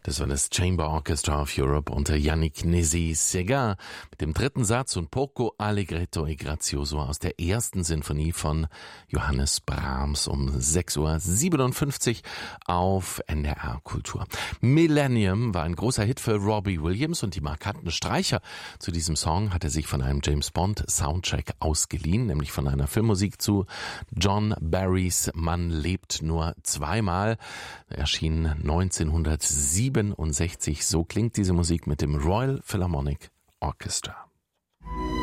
Das war das Chamber Orchestra of Europe unter Yannick Nézet-Séguin mit dem dritten Satz und Poco Allegretto e Grazioso aus der ersten Sinfonie von Johannes Brahms um 6:57 Uhr auf NDR Kultur. Millennium war ein großer Hit für Robbie Williams und die markanten Streicher zu diesem Song hat er sich von einem James Bond Soundtrack ausgeliehen, nämlich von einer Filmmusik zu John Barrys Man lebt nur zweimal. Erschien 1967. So klingt diese Musik mit dem Royal Philharmonic Orchestra.